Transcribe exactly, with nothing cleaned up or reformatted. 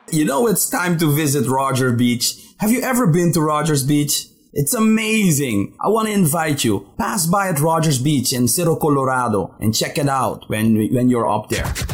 You know it's time to visit Roger Beach. Have you ever been to Rogers Beach? It's amazing. I want to invite you. Pass by at Rogers Beach in Cerro Colorado and check it out when when you're up there.